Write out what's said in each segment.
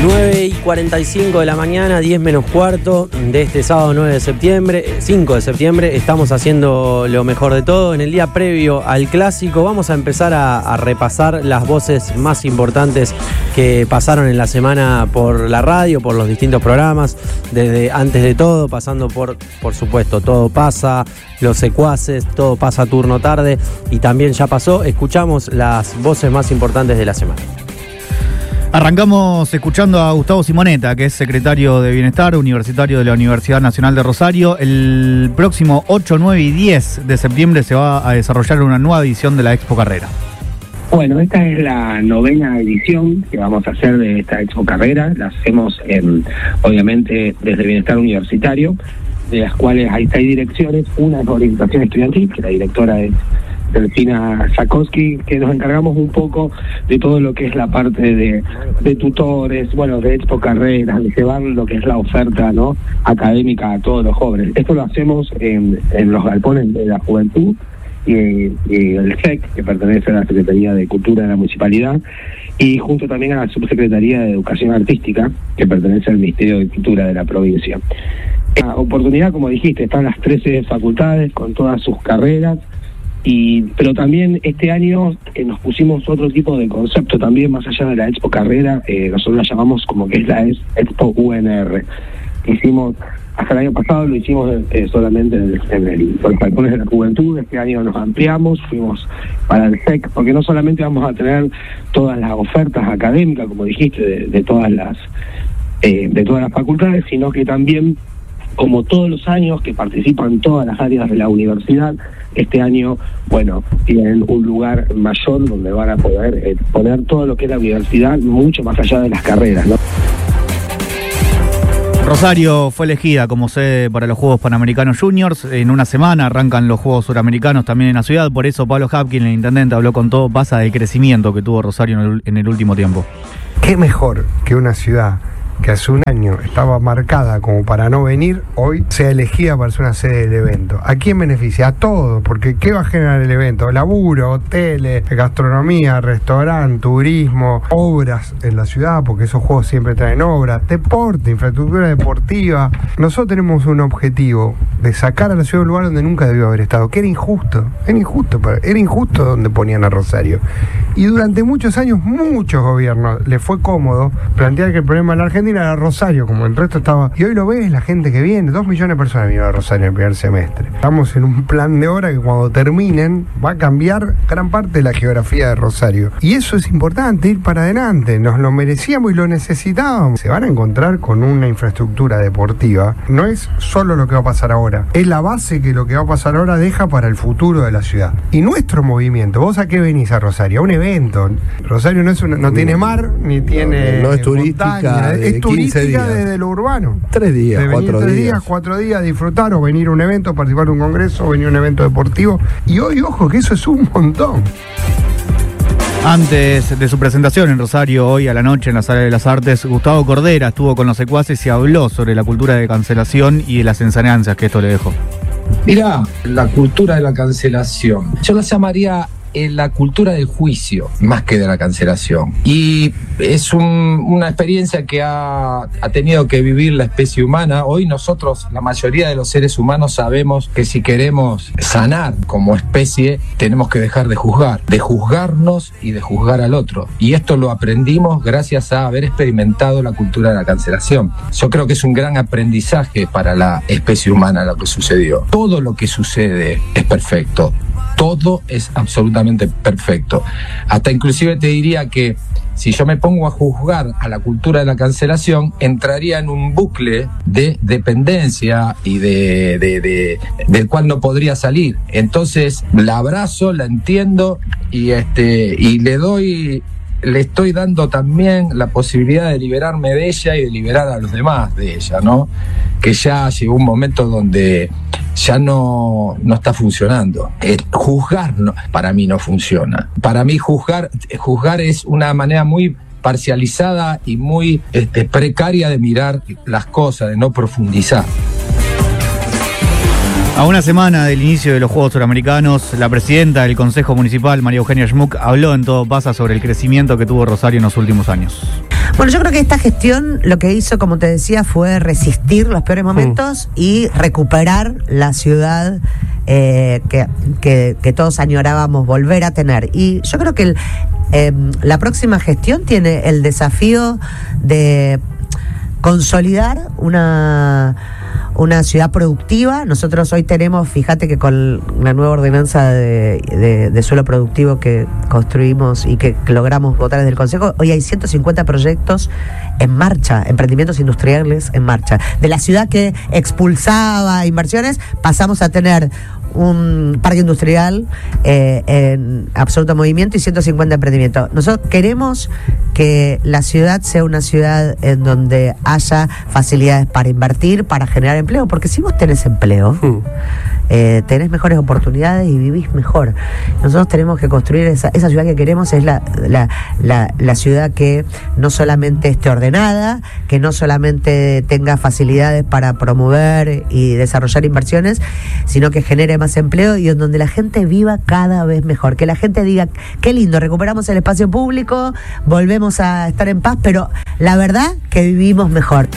9:45 de la mañana, 10 menos cuarto de este sábado 5 de septiembre. Estamos haciendo lo mejor de todo. En el día previo al clásico vamos a empezar a repasar las voces más importantes que pasaron en la semana por la radio, por los distintos programas, desde Antes de Todo, pasando por supuesto, Todo Pasa, Los Secuaces, Todo Pasa Turno Tarde, y también Ya Pasó. Escuchamos las voces más importantes de la semana. Arrancamos escuchando a Gustavo Simonetta, que es secretario de Bienestar Universitario de la Universidad Nacional de Rosario. El próximo 8, 9 y 10 de septiembre se va a desarrollar una nueva edición de la Expo Carrera. Bueno, esta es la 9ª edición que vamos a hacer de esta Expo Carrera. La hacemos obviamente desde Bienestar Universitario, de las cuales hay 6 direcciones. Una es Orientación Estudiantil, que la directora es Delfina Zakowski, que nos encargamos un poco de todo lo que es la parte de tutores, bueno, de Expo Carreras, de llevar lo que es la oferta, ¿no?, académica a todos los jóvenes. Esto lo hacemos en los galpones de la Juventud y el SEC, que pertenece a la Secretaría de Cultura de la Municipalidad, y junto también a la Subsecretaría de Educación Artística, que pertenece al Ministerio de Cultura de la provincia. La oportunidad, como dijiste, están las 13 facultades con todas sus carreras. Pero también este año nos pusimos otro tipo de concepto también, más allá de la Expo Carrera. Nosotros la llamamos como que es la Expo UNR. Hicimos, hasta el año pasado lo hicimos solamente en los balcones de la Juventud. Este año nos ampliamos, fuimos para el SEC, porque no solamente vamos a tener todas las ofertas académicas, como dijiste, de todas las facultades, sino que también, como todos los años que participan todas las áreas de la universidad, este año, bueno, tienen un lugar mayor donde van a poder poner todo lo que es la universidad, mucho más allá de las carreras, ¿no? Rosario fue elegida como sede para los Juegos Panamericanos Juniors. En una semana arrancan los Juegos Suramericanos también en la ciudad. Por eso Pablo Hapkin, el intendente, habló con Todo Pasa del crecimiento que tuvo Rosario en el último tiempo. ¿Qué mejor que una ciudad que hace un año estaba marcada como para no venir, hoy sea elegida para ser una sede del evento? ¿A quién beneficia? A todos, porque ¿qué va a generar el evento? Laburo, hoteles, gastronomía, restaurante, turismo, obras en la ciudad, porque esos juegos siempre traen obras, deporte, infraestructura deportiva. Nosotros tenemos un objetivo de sacar a la ciudad de un lugar donde nunca debió haber estado, que era injusto, era injusto donde ponían a Rosario. Y durante muchos años, muchos gobiernos les fue cómodo plantear que el problema en la Argentina era Rosario, como el resto estaba. Y hoy lo ves, la gente que viene, 2 millones de personas vinieron a Rosario en el primer semestre. Estamos en un plan de obra que cuando terminen va a cambiar gran parte de la geografía de Rosario. Y eso es importante, ir para adelante. Nos lo merecíamos y lo necesitábamos. Se van a encontrar con una infraestructura deportiva. No es solo lo que va a pasar ahora, es la base que lo que va a pasar ahora deja para el futuro de la ciudad. Y nuestro movimiento, ¿vos a qué venís a Rosario? A un evento. Rosario no tiene mar, ni tiene no es turística, montaña, es turística desde lo urbano. 3 días, 4 días, disfrutar o venir a un evento, participar de un congreso, o venir a un evento deportivo. Y hoy, ojo, que eso es un montón. Antes de su presentación en Rosario, hoy a la noche en la Sala de las Artes, Gustavo Cordera estuvo con los secuaces y habló sobre la cultura de cancelación y de las enseñanzas que esto le dejó. Mirá, la cultura de la cancelación, yo la llamaría la cultura del juicio, más que de la cancelación. Y es una experiencia que ha tenido que vivir la especie humana. Hoy nosotros, la mayoría de los seres humanos, sabemos que si queremos sanar como especie, tenemos que dejar de juzgarnos y de juzgar al otro. Y esto lo aprendimos gracias a haber experimentado la cultura de la cancelación. Yo creo que es un gran aprendizaje para la especie humana lo que sucedió. Todo lo que sucede es perfecto. Todo es absolutamente perfecto. Hasta inclusive te diría que si yo me pongo a juzgar a la cultura de la cancelación, entraría en un bucle de dependencia y del cual no podría salir. Entonces la abrazo, la entiendo y le estoy dando también la posibilidad de liberarme de ella y de liberar a los demás de ella, ¿no? Que ya llegó un momento donde ya no está funcionando. Juzgar para mí no funciona. Para mí juzgar es una manera muy parcializada y muy precaria de mirar las cosas, de no profundizar. A una semana del inicio de los Juegos Suramericanos, la presidenta del Consejo Municipal, María Eugenia Schmuck, habló en Todo Pasa sobre el crecimiento que tuvo Rosario en los últimos años. Bueno, yo creo que esta gestión lo que hizo, como te decía, fue resistir los peores momentos y recuperar la ciudad que todos añorábamos volver a tener. Y yo creo que la próxima gestión tiene el desafío de consolidar una ciudad productiva. Nosotros hoy tenemos, fíjate que con la nueva ordenanza de suelo productivo que construimos y que logramos votar desde el Consejo, hoy hay 150 proyectos en marcha, emprendimientos industriales en marcha. De la ciudad que expulsaba inversiones, pasamos a tener un parque industrial en absoluto movimiento y 150 emprendimientos. Nosotros queremos que la ciudad sea una ciudad en donde haya facilidades para invertir, para generar empleo, porque si vos tenés empleo, tenés mejores oportunidades y vivís mejor. Nosotros tenemos que construir esa ciudad que queremos, es la ciudad que no solamente esté ordenada, que no solamente tenga facilidades para promover y desarrollar inversiones, sino que genere más empleo y en donde la gente viva cada vez mejor, que la gente diga, qué lindo, recuperamos el espacio público, volvemos a estar en paz, pero la verdad que vivimos mejor.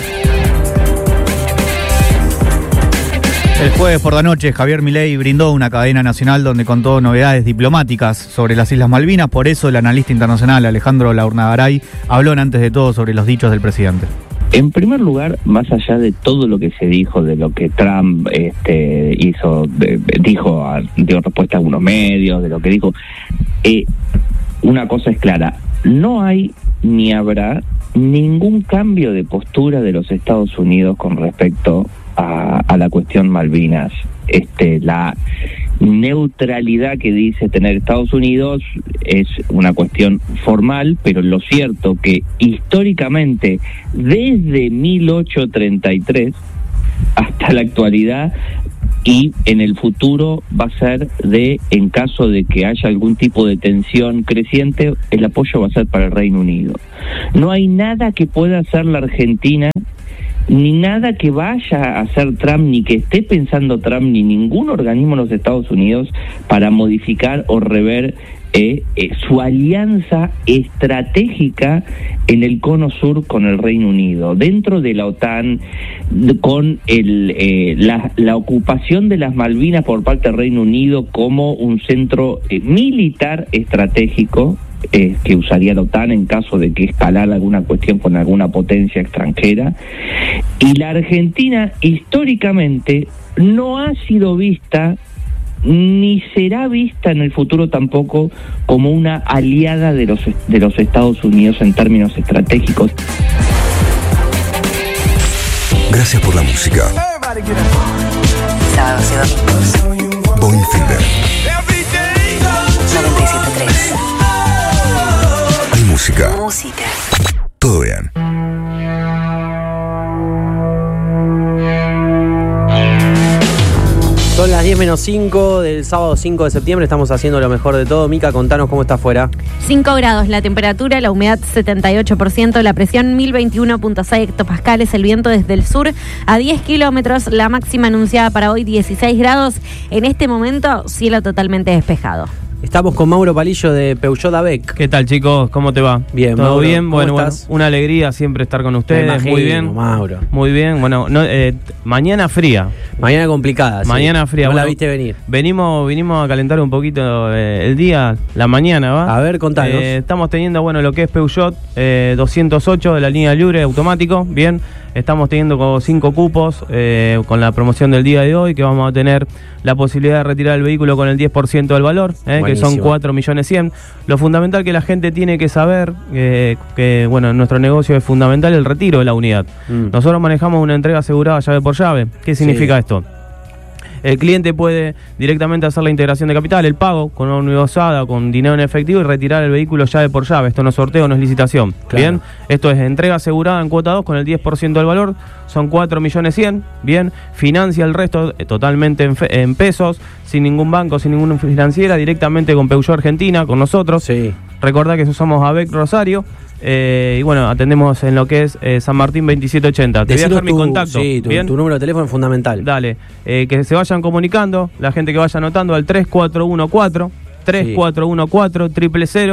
El jueves por la noche, Javier Milei brindó una cadena nacional donde contó novedades diplomáticas sobre las Islas Malvinas. Por eso el analista internacional Alejandro Laurnagaray habló antes de todo sobre los dichos del presidente. En primer lugar, más allá de todo lo que se dijo, de lo que Trump dio respuesta a algunos medios, de lo que dijo, una cosa es clara: no hay ni habrá ningún cambio de postura de los Estados Unidos con respecto a la cuestión Malvinas. La neutralidad que dice tener Estados Unidos es una cuestión formal, pero lo cierto que históricamente, desde 1833 hasta la actualidad y en el futuro, va a ser en caso de que haya algún tipo de tensión creciente, el apoyo va a ser para el Reino Unido. No hay nada que pueda hacer la Argentina, ni nada que vaya a hacer Trump, ni que esté pensando Trump, ni ningún organismo de los Estados Unidos para modificar o rever su alianza estratégica en el cono sur con el Reino Unido, dentro de la OTAN, con la ocupación de las Malvinas por parte del Reino Unido como un centro militar estratégico que usaría la OTAN en caso de que escalara alguna cuestión con alguna potencia extranjera. Y la Argentina históricamente no ha sido vista, ni será vista en el futuro tampoco, como una aliada de los Estados Unidos en términos estratégicos. Gracias por la música. Sábados y domingos. Boing Fever. 97.3. Hay música. Música. Todo bien. Son las 10:05 del sábado 5 de septiembre, estamos haciendo lo mejor de todo. Mica, contanos cómo está afuera. 5 grados la temperatura, la humedad 78%, la presión 1021.6 hectopascales, el viento desde el sur a 10 kilómetros, la máxima anunciada para hoy 16 grados. En este momento, cielo totalmente despejado. Estamos con Mauro Palillo de Peugeot Dabec. ¿Qué tal, chicos? ¿Cómo te va? Bien, ¿Todo Mauro, bien? Bueno, estás? una alegría siempre estar con ustedes. Me imagino, muy bien. Mauro. Muy bien. Bueno, mañana fría. Mañana complicada. Mañana sí. fría. No bueno, la viste venir. Vinimos a calentar un poquito el día, la mañana, ¿va? A ver, contanos. Estamos teniendo, lo que es Peugeot 208 de la línea libre automático. Bien. Estamos teniendo 5 cupos con la promoción del día de hoy, que vamos a tener la posibilidad de retirar el vehículo con el 10% del valor, que son 4.100.000. Lo fundamental que la gente tiene que saber, que en nuestro negocio es fundamental el retiro de la unidad. Nosotros manejamos una entrega asegurada llave por llave. ¿Qué significa esto? El cliente puede directamente hacer la integración de capital, el pago con una unidad usada, con dinero en efectivo y retirar el vehículo llave por llave. Esto no es sorteo, no es licitación. Claro. Bien, esto es entrega asegurada en cuota 2 con el 10% del valor, son 4.100.000. Bien, financia el resto totalmente en pesos, sin ningún banco, sin ninguna financiera, directamente con Peugeot Argentina, con nosotros. Sí. Recordá que somos ABEC Rosario. Y atendemos en lo que es San Martín 2780. Te voy a dejar mi contacto. Sí, tu número de teléfono es fundamental. Dale, que se vayan comunicando, la gente que vaya anotando al 3414 000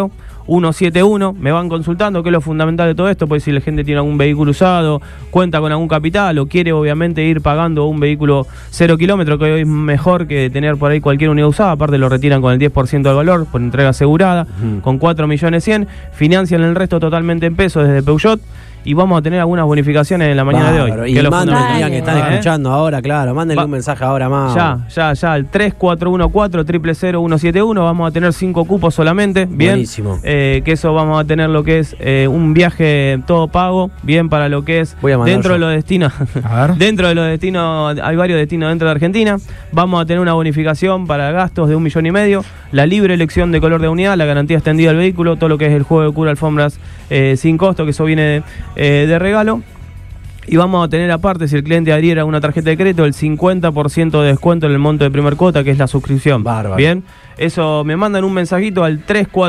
171. Me van consultando qué es lo fundamental de todo esto, pues si la gente tiene algún vehículo usado, cuenta con algún capital o quiere obviamente ir pagando un vehículo 0 kilómetros, que hoy es mejor que tener por ahí cualquier unidad usada, aparte lo retiran con el 10% del valor, por entrega asegurada, con 4.100.000, financian el resto totalmente en pesos desde Peugeot. Y vamos a tener algunas bonificaciones en la mañana de hoy. Y mándenle que están escuchando ahora, claro, mándenle un mensaje ahora más. Ya, el 3414-00171. Vamos a tener 5 cupos solamente, bien. Buenísimo. Que eso vamos a tener lo que es un viaje todo pago, bien, para lo que es dentro de los destinos. Dentro de los destinos, hay varios destinos dentro de Argentina. Vamos a tener una bonificación para gastos de 1,5 millones, la libre elección de color de unidad, la garantía extendida del vehículo, todo lo que es el juego de cura, alfombras sin costo, que eso viene de regalo. Y vamos a tener aparte, si el cliente adhiera a una tarjeta de crédito, el 50% de descuento en el monto de primer cuota, que es la suscripción. Bárbaro. Bien, eso me mandan un mensajito al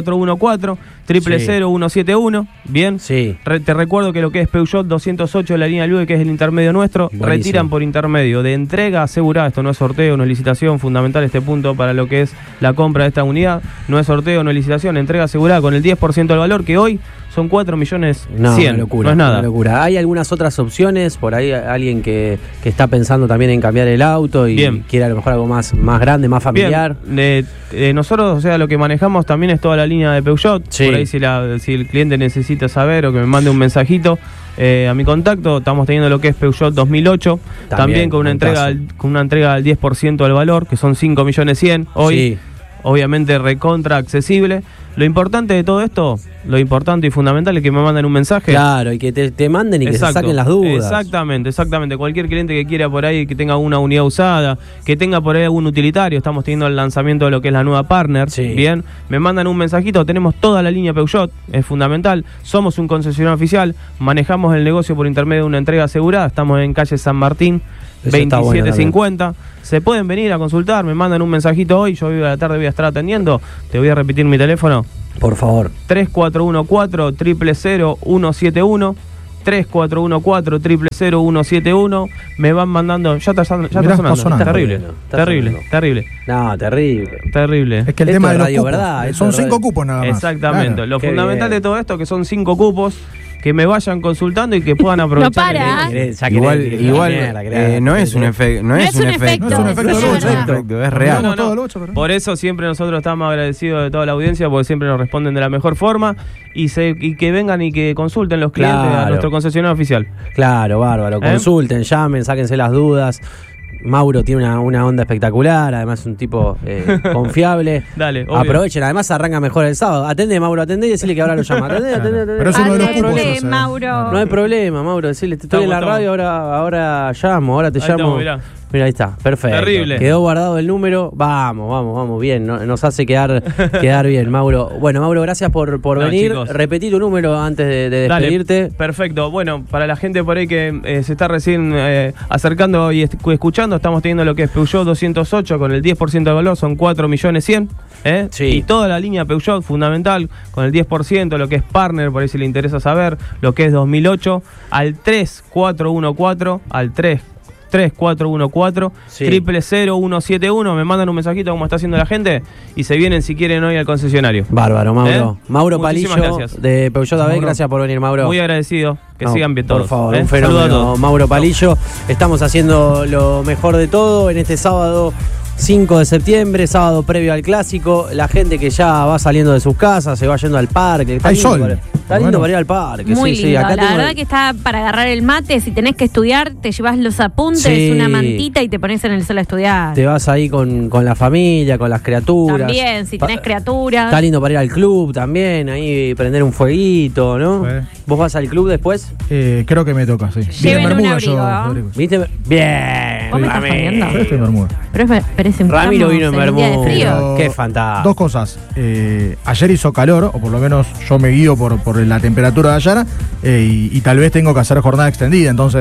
3414-00171. Bien, sí. Te recuerdo que lo que es Peugeot 208 de la línea Lube, que es el intermedio nuestro, retiran por intermedio de entrega asegurada. Esto no es sorteo, no es licitación. Fundamental este punto para lo que es la compra de esta unidad. No es sorteo, no es licitación, entrega asegurada con el 10% del valor, que hoy son 4.100.000. No, una locura, no es nada. Una locura. ¿Hay algunas otras opciones? Por ahí alguien que está pensando también en cambiar el auto y quiere a lo mejor algo más grande, más familiar. Bien. Nosotros, o sea, lo que manejamos también es toda la línea de Peugeot. Sí. Por ahí si el cliente necesita saber o que me mande un mensajito a mi contacto, estamos teniendo lo que es Peugeot 2008, también con una entrega del 10% del valor, que son 5.100.000 hoy. Sí. Obviamente recontra accesible. Lo importante de todo esto, lo importante y fundamental es que me manden un mensaje. Claro, y que te manden y que se saquen las dudas. Exactamente. Cualquier cliente que quiera por ahí, que tenga una unidad usada, que tenga por ahí algún utilitario, estamos teniendo el lanzamiento de lo que es la nueva Partner. Sí. Bien, me mandan un mensajito, tenemos toda la línea Peugeot, es fundamental. Somos un concesionario oficial, manejamos el negocio por intermedio de una entrega asegurada, estamos en calle San Martín, 2750. Se pueden venir a consultar, me mandan un mensajito hoy, yo hoy a la tarde voy a estar atendiendo. Te voy a repetir mi teléfono. Por favor. 3414-00171. 3414-00171. Me van mandando. Ya está sonando. Terrible. No, terrible. Es que el esto tema de los Radio cupos. Verdad, Son 5 cupos nada más. Exactamente. Claro. Lo fundamental de todo esto que son 5 cupos. Que me vayan consultando y que puedan aprovechar. No es un efecto. No es un efecto. Es real. No. Por eso siempre nosotros estamos agradecidos de toda la audiencia, porque siempre nos responden de la mejor forma y que vengan y que consulten los clientes a nuestro concesionario oficial. Claro, bárbaro. Consulten, llamen, sáquense las dudas. Mauro tiene una onda espectacular, además es un tipo confiable. Dale, obvio. Aprovechen, además arranca mejor el sábado. Atendé, Mauro, atendé y decirle que ahora lo llama. Atendé. Pero eso no es Atendé, Mauro. No hay problema, Mauro, decirle, estoy en la radio, ahora llamo, ahora te llamo. Mira, ahí está, perfecto. Terrible. Quedó guardado el número. Vamos, bien. Nos hace quedar bien, Mauro. Bueno, Mauro, gracias por venir. Chicos. Repetí tu número antes de despedirte. Dale, perfecto. Bueno, para la gente por ahí que se está recién acercando y escuchando, estamos teniendo lo que es Peugeot 208 con el 10% de valor, son 4.100.000. Sí. Y toda la línea Peugeot, fundamental, con el 10%, lo que es Partner, por ahí si le interesa saber, lo que es 2008, al 3414, 00171, me mandan un mensajito como está haciendo la gente y se vienen si quieren hoy al concesionario. Bárbaro, Mauro. Mauro Muchísimas Palillo gracias. de Peugeot AB, gracias por venir, Mauro. Muy agradecido, que sigan bien todos. Por favor, un Saludos a fenómeno, todos. Mauro Palillo. Estamos haciendo lo mejor de todo en este sábado 5 de septiembre, sábado previo al clásico. La gente que ya va saliendo de sus casas, se va yendo al parque. Hay sol. Está lindo para ir al parque. Muy sí, lindo. Acá La verdad que está para agarrar el mate. Si tenés que estudiar, te llevas los apuntes, Sí. una mantita y te pones en el sol a estudiar. te vas ahí con la familia, con las criaturas. También, si tenés criaturas. Está lindo para ir al club también, ahí prender un fueguito, ¿no? Sí. ¿Vos vas al club después? Creo que me toca, sí. Lleven Vine en un bermuda abrigo, yo, ¿no? Rodrigo. ¿Viste? Bien. ¿Vos me estás jodiendo? Sí, estoy en bermuda. Pero es Ramiro vino en día de bermuda. frío. Qué fantástico. Dos cosas. Ayer hizo calor, o por lo menos yo me guío por la temperatura de ayer, y tal vez tengo que hacer jornada extendida, entonces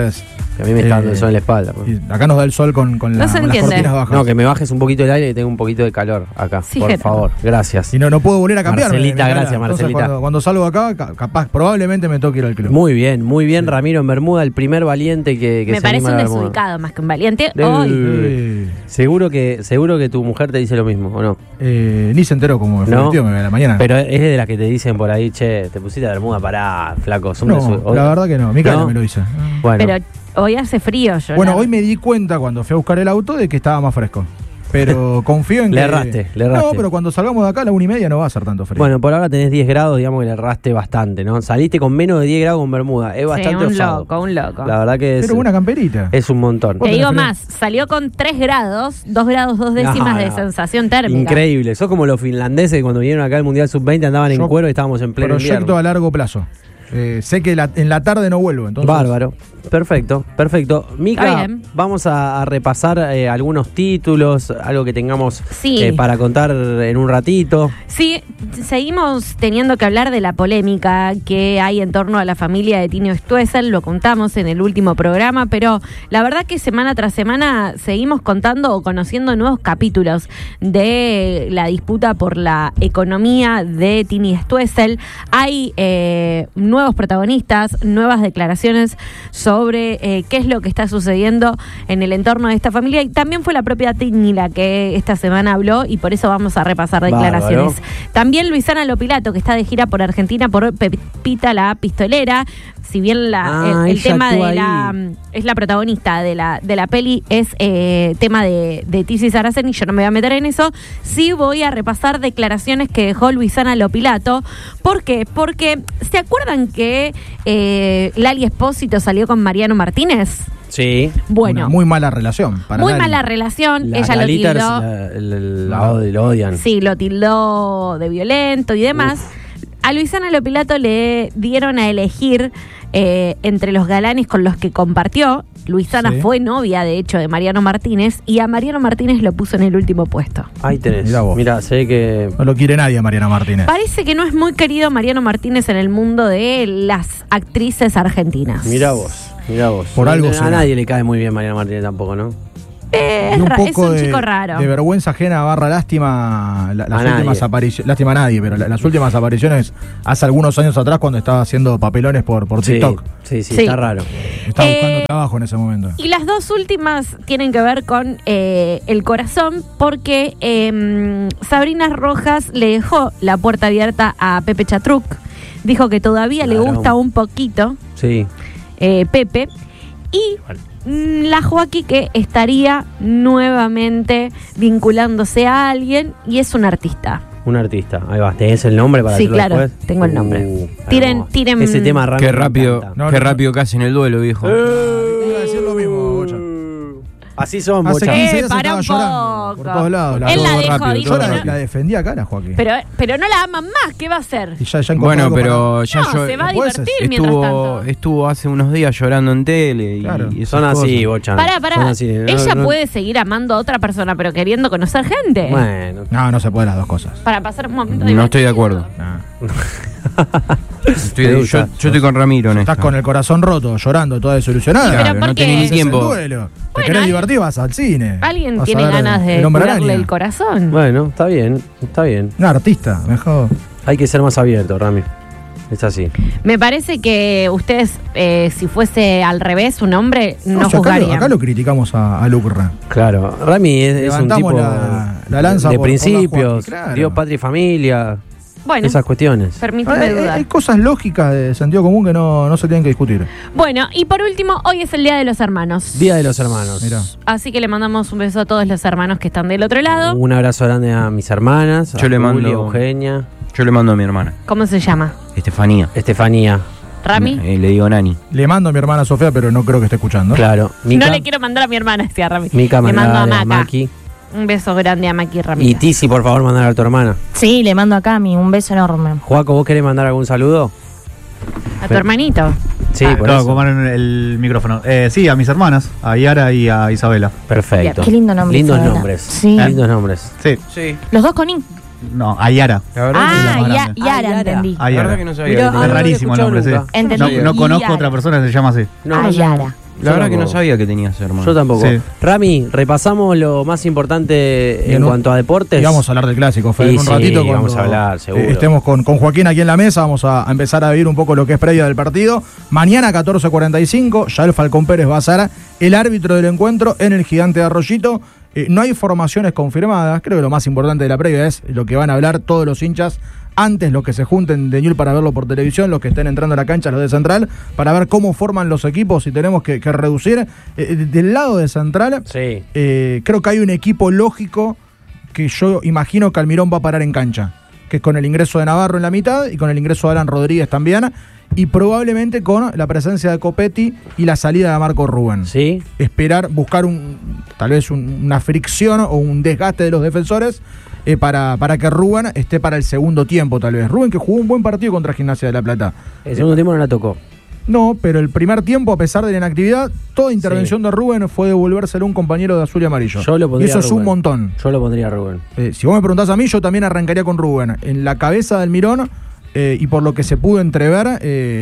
Que a mí me está dando el sol en la espalda. Y acá nos da el sol con las cortinas bajas. No, que me bajes un poquito el aire y tengo un poquito de calor acá. Sí, por Gerardo. favor, gracias. Y no puedo volver a cambiar. Marcelita, gracias, Entonces, Marcelita. Cuando salgo acá, capaz, probablemente me toque ir al club. Muy bien, Ramiro en Bermuda, el primer valiente que Me se parece anima un a la Bermuda. desubicado más que un valiente. Hoy. Seguro que tu mujer te dice lo mismo, ¿o no? Ni se enteró como me fue ¿No? el tío a la mañana. Pero es de las que te dicen por ahí, che, te pusiste a Bermuda, pará, flaco. No, la verdad que no. Mi cara ¿No? me lo dice. Bueno. Pero hoy hace frío, yo. Bueno, hoy me di cuenta cuando fui a buscar el auto de que estaba más fresco. Pero confío en que... Le erraste. No, pero cuando salgamos de acá a la 1:30 no va a ser tanto frío. Bueno, por ahora tenés 10 grados, digamos que le erraste bastante, ¿no? Saliste con menos de 10 grados con Bermuda. Es bastante un osado. un loco. La verdad que es... Pero una camperita. Es un montón. Te digo más, salió con 3 grados, 2 grados 2 décimas de sensación térmica. Increíble. Sos como los finlandeses que cuando vinieron acá al Mundial Sub-20 andaban en cuero y estábamos en pleno Proyecto invierno. a largo plazo. Sé que en la tarde no vuelvo, entonces... Bárbaro. Perfecto. Mica, vamos a repasar algunos títulos, algo que tengamos para contar en un ratito. Sí, seguimos teniendo que hablar de la polémica que hay en torno a la familia de Tini Stoessel, lo contamos en el último programa, pero la verdad que semana tras semana seguimos contando o conociendo nuevos capítulos de la disputa por la economía de Tini Stoessel. Hay nuevos protagonistas, nuevas declaraciones sobre qué es lo que está sucediendo en el entorno de esta familia, y también fue la propia Tini la que esta semana habló, y por eso vamos a repasar declaraciones. Bárbaro. También Luisana Lopilato, que está de gira por Argentina por Pepita la Pistolera. Si bien el tema de es la protagonista de la peli, es tema de Tizi Saraceni, yo no me voy a meter en eso. Sí voy a repasar declaraciones que dejó Luisana Lopilato. ¿Por qué? Porque ¿se acuerdan que Lali Espósito salió con Mariano Martínez? Sí. Bueno. Una muy mala relación. Muy mala relación. Ella lo tildó. Lo odian. Sí, lo tildó de violento y demás. A Luisana Lopilato le dieron a elegir entre los galanes con los que compartió. Luisana fue novia, de hecho, de Mariano Martínez, y a Mariano Martínez lo puso en el último puesto. Ahí tenés. Mira, sé que... No lo quiere nadie a Mariano Martínez. Parece que no es muy querido Mariano Martínez en el mundo de las actrices argentinas. Mirá vos. Por algo a será. nadie le cae muy bien Mariano Martínez tampoco, ¿no? Es un chico raro. De vergüenza ajena / lástima las últimas apariciones. Lástima a nadie, pero las últimas apariciones hace algunos años atrás cuando estaba haciendo papelones por TikTok. Sí, está raro. Estaba buscando trabajo en ese momento. Y las dos últimas tienen que ver con el corazón, porque Sabrina Rojas le dejó la puerta abierta a Pepe Chatruc. Dijo que todavía le gusta un poquito Pepe. Y la Joaquí que estaría nuevamente vinculándose a alguien, y es un artista. Un artista, ahí va. ¿Tenés el nombre para decirlo claro, después? tengo el nombre. Tiren. Ese tema arranca. Qué rápido que hacen el duelo, viejo. Iba a decir lo mismo, Bocha. Así son, Hace Bocha. 15 días para estaba un llorando por poco. todos lados. Él la dejó, Yo la defendía acá, la Joaquín. Pero no la aman más, ¿qué va a hacer? Y ya bueno, pero ya No, se va a divertir mientras tanto. estuvo hace unos días llorando en tele. Y Son así, Bocha. Pará. Son así. Ella puede seguir amando a otra persona, pero queriendo conocer gente. Bueno. No se pueden las dos cosas. Para pasar un momento No estoy de acuerdo. Yo estoy con Ramiro en esto. Estás con el corazón roto, llorando, toda desilusionada. Claro, no tenés ni tiempo. Te querés divertir, vas al cine. Alguien Vas a tiene ver ganas de El Hombre curarle Araña. el corazón. Bueno, está bien. Un artista, mejor. Hay que ser más abierto, Rami. Es así. Me parece que ustedes, si fuese al revés, un hombre, no si juzgarían. acá lo criticamos a Lucra. Claro, Rami es un tipo la lanza de por principios, claro. Dios, patria y familia. Bueno, esas cuestiones. Permíteme dudar. Hay cosas lógicas de sentido común que no se tienen que discutir. Bueno, y por último, hoy es el Día de los Hermanos. Día de los Hermanos. Mirá. Así que le mandamos un beso a todos los hermanos que están del otro lado. Un abrazo grande a mis hermanas. Yo le mando Eugenia. Yo le mando a mi hermana. ¿Cómo se llama? Estefanía. ¿Rami? Le digo Nani. Le mando a mi hermana Sofía, pero no creo que esté escuchando. Claro. No le quiero mandar a mi hermana, decía Rami. Mica, le mando a Maca. Maki. Un beso grande a Maki Ramírez. Y Tizi, por favor, mandar a tu hermana. Sí, le mando a Cami, un beso enorme. Joaco, ¿vos querés mandar algún saludo? ¿A tu hermanito? Sí, por claro, eso. como en el micrófono. Sí, a mis hermanas, a Yara y a Isabela. Perfecto. Qué lindo nombre, Lindos Isabela. nombres. Sí. Lindos nombres. Sí. Los dos con I. No, a Yara. Yara, entendí. A Yara. La verdad que no sabía. Es rarísimo el nombre, sí. Entendí. No conozco Yara. otra persona que se llama así. No, Yara. La verdad que no sabía que tenías hermano. Yo tampoco. Sí. Rami, repasamos lo más importante en cuanto a deportes. Y vamos a hablar del clásico, Fede, Y un sí, ratito. vamos a hablar, seguro. Estemos con Joaquín aquí en la mesa, vamos a empezar a vivir un poco lo que es previa del partido. Mañana 14:45, ya el Falcón Pérez va a ser el árbitro del encuentro en el Gigante de Arroyito. No hay formaciones confirmadas, creo que lo más importante de la previa es lo que van a hablar todos los hinchas antes, los que se junten de Ñul para verlo por televisión, los que estén entrando a la cancha, los de Central, para ver cómo forman los equipos y tenemos que reducir. Del lado de Central, Sí. Creo que hay un equipo lógico que yo imagino que Almirón va a parar en cancha, que es con el ingreso de Navarro en la mitad y con el ingreso de Alan Rodríguez también, y probablemente con la presencia de Copetti y la salida de Marco Rubén. Sí. Esperar, buscar tal vez una fricción o un desgaste de los defensores para que Rubén esté para el segundo tiempo, tal vez. Rubén, que jugó un buen partido contra Gimnasia de La Plata. El segundo tiempo no la tocó. No, pero el primer tiempo, a pesar de la inactividad, toda intervención de Rubén fue devolvérselo a un compañero de azul y amarillo. Yo lo y pondría eso a es Rubén. un montón. Yo lo pondría a Rubén. Si vos me preguntás a mí, yo también arrancaría con Rubén. En la cabeza del Mirón, y por lo que se pudo entrever,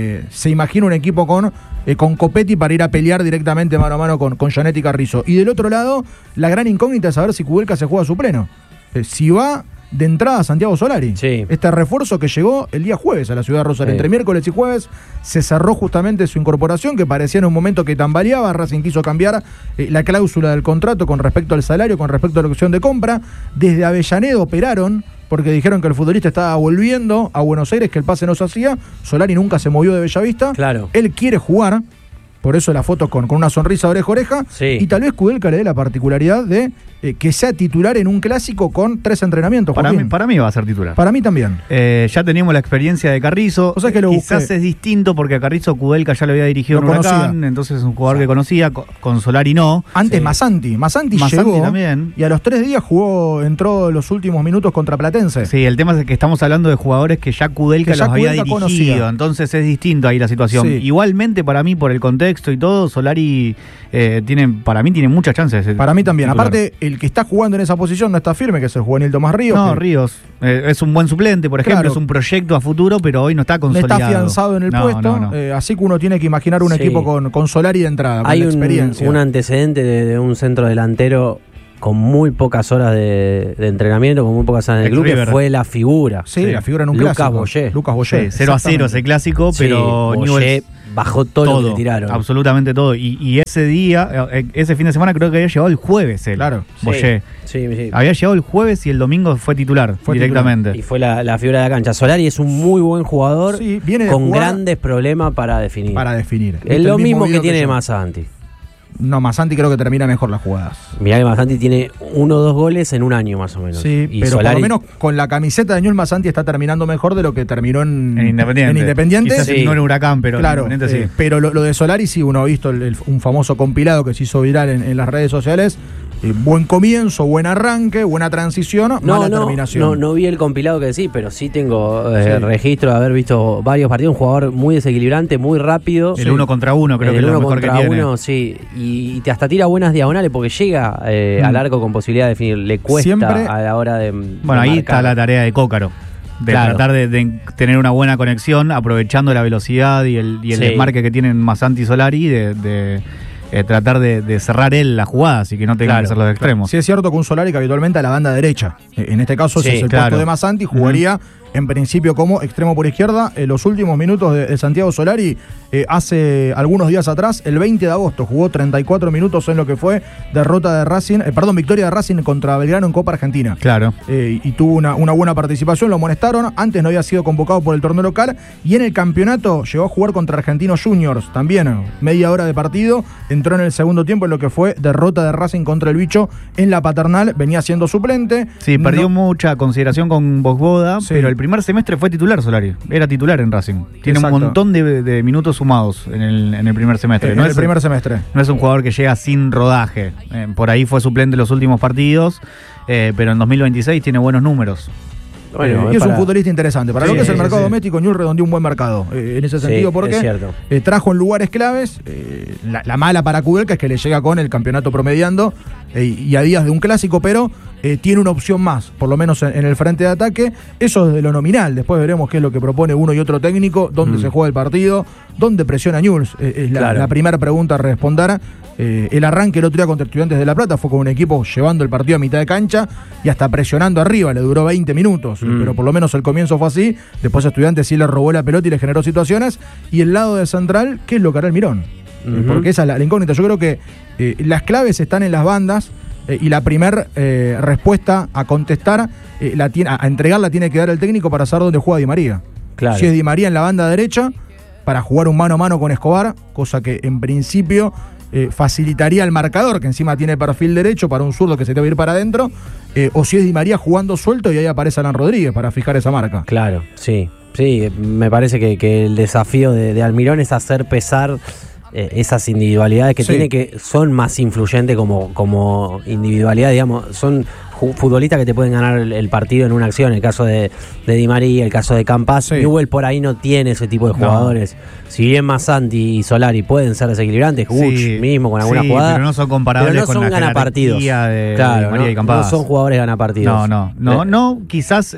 se imagina un equipo con Copetti para ir a pelear directamente mano a mano con Gianetti Carrizo. Y del otro lado, la gran incógnita es saber si Kudelka se juega a su pleno. Si va de entrada Santiago Solari. Sí. Este refuerzo que llegó el día jueves a la ciudad de Rosario. Sí. Entre miércoles y jueves se cerró justamente su incorporación, que parecía en un momento que tambaleaba. Racing quiso cambiar la cláusula del contrato con respecto al salario, con respecto a la opción de compra. Desde Avellaneda operaron, porque dijeron que el futbolista estaba volviendo a Buenos Aires, que el pase no se hacía. Solari nunca se movió de Bellavista. Claro. Él quiere jugar. Por eso la foto con una sonrisa oreja a oreja. Sí. Y tal vez Kudelka le dé la particularidad de que sea titular en un clásico con 3 entrenamientos. Para Joaquín. mí va a ser titular. Para mí también. Ya teníamos la experiencia de Carrizo. O sea que lo Quizás busqué. es distinto porque a Carrizo Kudelka ya lo había dirigido Lo en Huracán, conocía. entonces es un jugador que conocía, con Solari no. Antes Sí. Masanti llegó también. y a los 3 días entró los últimos minutos contra Platense. Sí, el tema es que estamos hablando de jugadores que ya Kudelka Que ya los había Kudelka dirigido, conocía. entonces es distinto ahí la situación. Sí. Igualmente para mí, por el contexto y todo, Solari tiene muchas chances. de ser Para mí también. titular. Aparte, el que está jugando en esa posición no está firme, que es el juvenil Tomás Ríos. No, que Ríos es un buen suplente, por ejemplo, Claro. es un proyecto a futuro, pero hoy no está no consolidado. está afianzado en el No, puesto. no. Así que uno tiene que imaginar un Sí. equipo con Solari de entrada, con Hay la experiencia. un antecedente de un centro delantero con muy pocas horas de entrenamiento, con muy pocas horas en el club, que Ex-River. fue la figura. Sí, la figura en un Lucas clásico. Boyé. Lucas Boyé. Sí, 0-0 ese clásico, Sí, pero Boyé Newell's bajó todo lo que tiraron. absolutamente todo. Y ese día, ese fin de semana creo que había llegado el jueves él, Claro. Boyé. Sí, sí. Había llegado el jueves y el domingo fue titular directamente. Y fue la figura de la cancha. Solari es un muy buen jugador, Sí, viene de con jugar grandes problemas para definir. Viste Es el lo mismo video que tiene yo. Masanti. No, Masanti creo que termina mejor las jugadas. Mirá que Masanti tiene 1 o 2 goles en un año más o menos. Sí, Y pero Solari, por lo menos con la camiseta de Ñul Masanti está terminando mejor de lo que terminó en Independiente. En Independiente. Quizás Sí. no en Huracán, pero Claro, en Independiente sí. pero lo de Solari sí, uno ha visto un famoso compilado que se hizo viral en las redes sociales. Buen comienzo, buen arranque, buena transición, mala terminación. No vi el compilado que decís, pero sí tengo Sí. registro de haber visto varios partidos. Un jugador muy desequilibrante, muy rápido. El 1 contra 1 creo que es el lo 1 mejor que contra tiene. 1, sí. Y te hasta tira buenas diagonales porque llega al arco con posibilidad de definir. Le cuesta Siempre- a la hora de. Bueno, ahí marcar. está la tarea de Cócaro. De Claro. tratar de tener una buena conexión, aprovechando la velocidad y el Sí. desmarque que tienen Masanti y Solari, de tratar de cerrar él la jugada, así que no tengan Claro. que ser los extremos. Sí es cierto que un Solari que habitualmente a la banda derecha. En este caso Sí, ese es el claro. puesto de Masanti, jugaría en principio como extremo por izquierda. Los últimos minutos de Santiago Solari, hace algunos días atrás, el 20 de agosto, jugó 34 minutos en lo que fue victoria de Racing contra Belgrano en Copa Argentina. Claro. Y tuvo una buena participación, lo amonestaron, antes no había sido convocado por el torneo local, y en el campeonato llegó a jugar contra Argentinos Juniors, también media hora de partido, entró en el segundo tiempo en lo que fue derrota de Racing contra el Bicho en la Paternal, venía siendo suplente. Sí, perdió No- mucha consideración con Bosboda, Sí. pero el primer semestre fue titular Solari. Era titular en Racing. Tiene Exacto. un montón de minutos sumados en el primer semestre. en el primer semestre. No es un jugador que llega sin rodaje. Por ahí fue suplente los últimos partidos, pero en 2026 tiene buenos números. Bueno, y es para- un futbolista interesante. Para Sí, lo que es el sí, mercado sí. doméstico, Ñul redondeó un buen mercado. En ese Sí, sentido, es porque cierto. trajo en lugares claves. La mala para Kudelka es que le llega con el campeonato promediando y a días de un clásico, pero tiene una opción más, por lo menos en el frente de ataque. Eso desde lo nominal. Después veremos qué es lo que propone uno y otro técnico, dónde se juega el partido, dónde presiona Newell's. Es la primera pregunta a responder. El arranque el otro día contra Estudiantes de La Plata fue con un equipo llevando el partido a mitad de cancha y hasta presionando arriba, le duró 20 minutos, pero por lo menos el comienzo fue así. Después Estudiantes sí le robó la pelota y le generó situaciones. Y el lado de Central, ¿qué es lo que hará el Mirón? Porque esa es la incógnita. Yo creo que las claves están en las bandas y la primera respuesta a contestar, a entregarla tiene que dar el técnico para saber dónde juega Di María. Claro. Si es Di María en la banda derecha, para jugar un mano a mano con Escobar, cosa que en principio facilitaría el marcador, que encima tiene perfil derecho para un zurdo que se te va a ir para adentro, o si es Di María jugando suelto y ahí aparece Alan Rodríguez para fijar esa marca. Claro, sí. Sí, me parece que el desafío de Almirón es hacer pesar esas individualidades que tiene, que son más influyentes como individualidad, digamos, son futbolistas que te pueden ganar el partido en una acción. El caso de Di María, el caso de Campas. Newell's por ahí no tiene ese tipo de jugadores. Si bien Massanti y Solari pueden ser desequilibrantes, Guch mismo con alguna jugada, pero no son comparables, pero no con son la ganapartidos. De claro, Di María y Campas. No son jugadores ganapartidos. No, quizás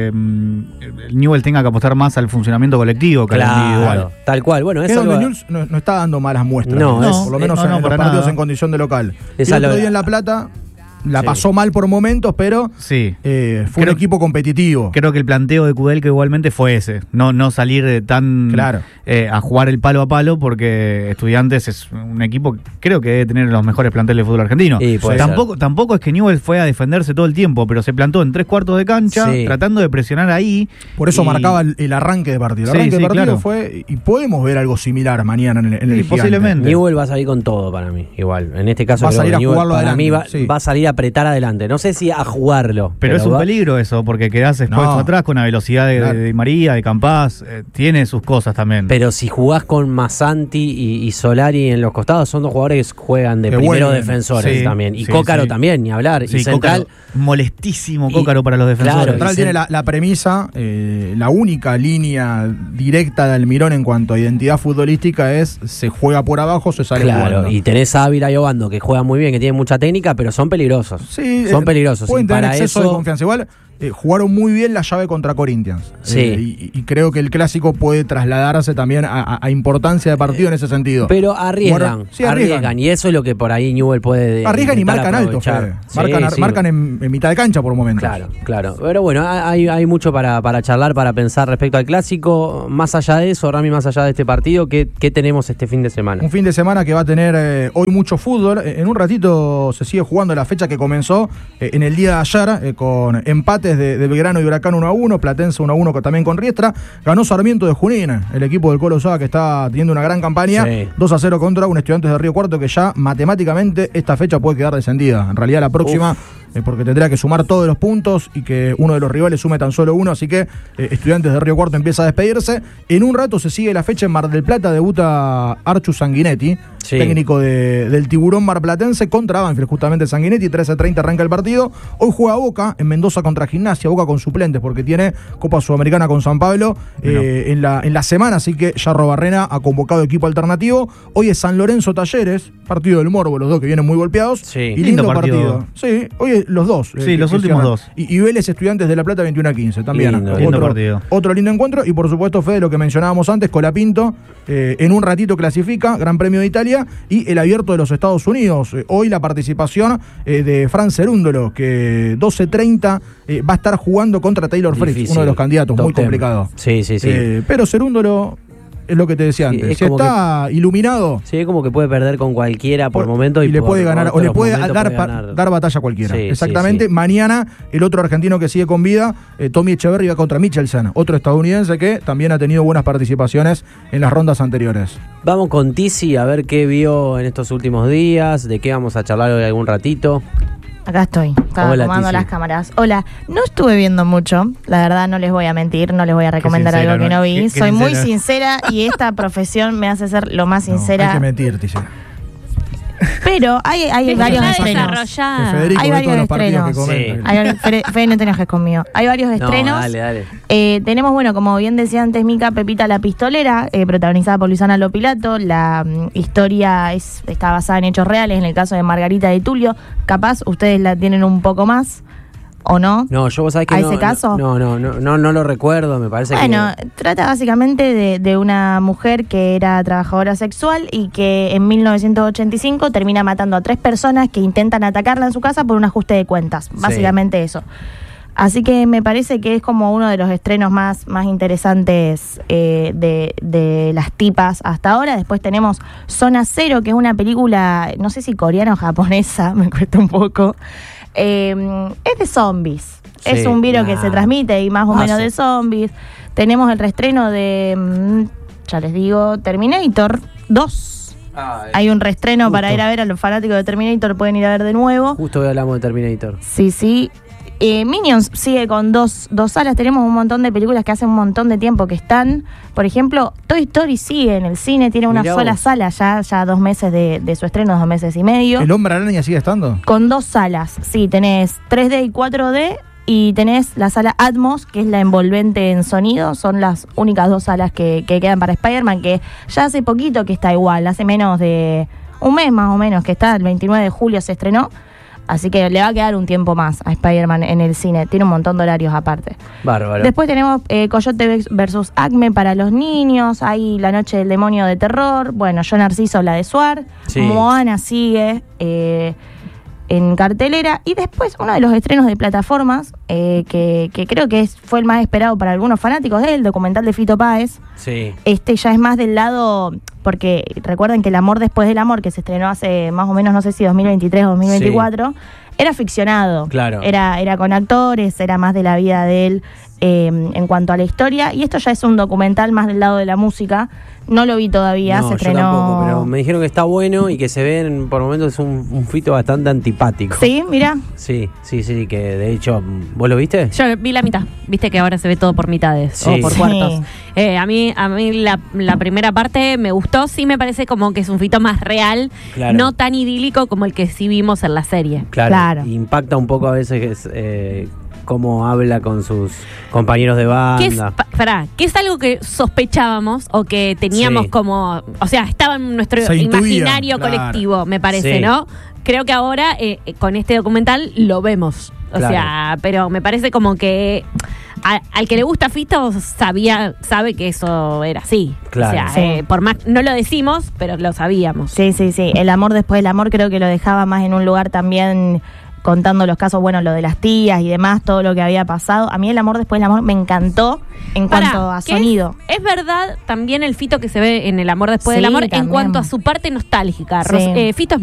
Newell's tenga que apostar más al funcionamiento colectivo que al individual. Tal cual. Bueno, eso Newell's no está dando malas muestras. Por lo menos en los partidos en condición de local. El otro día en La Plata la pasó mal por momentos, pero fue un equipo competitivo. Creo que el planteo de Kudelka igualmente fue ese, no salir tan a jugar el palo a palo, porque Estudiantes es un equipo que creo que debe tener los mejores planteles de fútbol argentino. Tampoco es que Newell's fue a defenderse todo el tiempo, pero se plantó en 3/4 de cancha, tratando de presionar ahí. Por eso marcaba el arranque de partido. El arranque de partido fue, y podemos ver algo similar mañana en el posiblemente. Newell's va a salir con todo para mí, igual. En este caso va a salir a jugarlo para adelante, mí va a salir a apretar adelante. No sé si a jugarlo. Pero es un peligro eso, porque quedás expuesto atrás con la velocidad de Di María, de Campas. Tiene sus cosas también. Pero si jugás con Massanti y Solari en los costados, son dos jugadores que juegan de primero defensores también. Y Cócaro también, ni hablar. Y Central. Molestísimo Cócaro para los defensores. Central tiene la premisa, la única línea directa de Almirón en cuanto a identidad futbolística es: se juega por abajo, se sale jugando. Y tenés a Ávila y Obando, que juegan muy bien, que tienen mucha técnica, pero son peligrosos. Son peligrosos. Pueden tener exceso de confianza. Igual jugaron muy bien la llave contra Corinthians. Y creo que el clásico puede trasladarse también a importancia de partido en ese sentido. Pero arriesgan. Arriesgan. Y eso es lo que por ahí Newell's puede. Arriesgan y marcan alto, Fede. Marcan en mitad de cancha por momentos. Claro. Pero bueno, hay mucho para charlar, para pensar respecto al clásico. Más allá de eso, Rami, más allá de este partido, ¿qué tenemos este fin de semana? Un fin de semana que va a tener hoy mucho fútbol. En un ratito se sigue jugando la fecha que comenzó en el día de ayer con empates de Belgrano y Huracán 1-1, Platense 1-1 también con Riestra. Ganó Sarmiento de Junín, el equipo del Colo Osada, que está teniendo una gran campaña, 2-0 contra un Estudiantes de Río Cuarto, que ya matemáticamente esta fecha puede quedar descendida. En realidad la próxima, porque tendrá que sumar todos los puntos y que uno de los rivales sume tan solo uno, así que Estudiantes de Río Cuarto empieza a despedirse. En un rato se sigue la fecha en Mar del Plata, debuta Archu Sanguinetti, técnico del Tiburón marplatense, contra Banfield, justamente Sanguinetti. 13:30 arranca el partido. Hoy juega Boca en Mendoza contra Gimnasia, Boca con suplentes porque tiene Copa Sudamericana con San Pablo en la semana, así que Yarro Barrena ha convocado equipo alternativo. Hoy es San Lorenzo Talleres, partido del Morbo, los dos que vienen muy golpeados. Y lindo partido. Sí, hoy los dos. Los últimos dos. Y Vélez Estudiantes de La Plata 21-15 también. Lindo partido. Otro lindo encuentro. Y por supuesto, Fede, lo que mencionábamos antes, Colapinto en un ratito clasifica, Gran Premio de Italia, y el Abierto de los Estados Unidos. Hoy la participación de Fran Cerúndolo, que 12:30 va a estar jugando contra Taylor Fritz, uno de los candidatos, muy complicado. Sí. Pero Cerúndolo, es lo que te decía antes, si está iluminado. Sí, es como que puede perder con cualquiera por momento. Y le puede ganar, o le puede dar batalla a cualquiera. Exactamente. Mañana, el otro argentino que sigue con vida, Tommy Echeverry, va contra Michelsen, otro estadounidense que también ha tenido buenas participaciones en las rondas anteriores. Vamos con Tizi a ver qué vio en estos últimos días, de qué vamos a charlar hoy algún ratito. Acá estoy, estaba tomando las cámaras. Hola, no estuve viendo mucho, la verdad no les voy a mentir, no les voy a recomendar algo que no vi. Soy muy sincera y esta profesión me hace ser lo más sincera. Hay que mentir, Tizi. Pero hay varios estrenos. Hay varios estrenos. Fede, no te enojes conmigo. Hay varios estrenos. Dale. Tenemos, bueno, como bien decía antes Mica, Pepita la Pistolera, protagonizada por Luisana Lopilato. La historia está basada en hechos reales, en el caso de Margarita de Tulio. Capaz ustedes la tienen un poco más ¿O no? No, yo vos sabés que ¿A no, ese caso? No lo recuerdo, me parece bueno, trata básicamente de una mujer que era trabajadora sexual y que en 1985 termina matando a 3 personas que intentan atacarla en su casa por un ajuste de cuentas. Básicamente eso. Así que me parece que es como uno de los estrenos más interesantes de las tipas hasta ahora. Después tenemos Zona Cero, que es una película, no sé si coreana o japonesa, me cuesta un poco. Es de zombies. Sí, es un virus que se transmite y más o menos de zombies. Tenemos el reestreno de, ya les digo, Terminator 2. Hay un reestreno para ir a ver a los fanáticos de Terminator, pueden ir a ver de nuevo. Justo hoy hablamos de Terminator. Sí. Minions sigue con dos salas. Tenemos un montón de películas que hace un montón de tiempo que están. Por ejemplo, Toy Story sigue en el cine, tiene una sola sala, ya 2 meses de su estreno, 2 meses y medio. ¿El Hombre Araña sigue estando? Con 2 salas, sí, tenés 3D y 4D y tenés la sala Atmos, que es la envolvente en sonido. Son las únicas 2 salas que quedan para Spider-Man, que ya hace poquito que está igual, hace menos de un mes más o menos que está, el 29 de julio se estrenó. Así que le va a quedar un tiempo más a Spider-Man en el cine. Tiene un montón de horarios aparte. Bárbaro. Después tenemos Coyote vs. Acme para los niños. Hay La Noche del Demonio de Terror. Bueno, Yo Narciso, la de Suar. Sí. Moana sigue en cartelera. Y después uno de los estrenos de plataformas, que creo que fue el más esperado para algunos fanáticos, es el documental de Fito Páez. Sí. Este ya es más del lado... Porque recuerden que El Amor Después del Amor, que se estrenó hace más o menos, no sé si 2023 o 2024, era ficcionado. Claro. Era con actores, era más de la vida de él en cuanto a la historia. Y esto ya es un documental más del lado de la música. No lo vi todavía, se estrenó. Yo tampoco, pero me dijeron que está bueno y que se ve por momentos un Fito bastante antipático. Sí, mira. Sí, que de hecho, ¿vos lo viste? Yo vi la mitad. Viste que ahora se ve todo por mitades o por cuartos. A mí la primera parte me gustó, sí me parece como que es un Fito más real, no tan idílico como el que sí vimos en la serie. Claro. Impacta un poco a veces cómo habla con sus compañeros de banda. ¿Qué es algo que sospechábamos o que teníamos como, o sea, estaba en nuestro imaginario colectivo, me parece, ¿no? Creo que ahora con este documental lo vemos. O sea, pero me parece como que al que le gusta Fito sabe que eso era así. Claro. O sea, por más no lo decimos, pero lo sabíamos. Sí. El Amor Después del Amor creo que lo dejaba más en un lugar también, contando los casos, bueno, lo de las tías y demás, todo lo que había pasado. A mí El Amor Después del Amor me encantó en cuanto a sonido. Es verdad también el Fito que se ve en El Amor Después del Amor también. En cuanto a su parte nostálgica. Fito es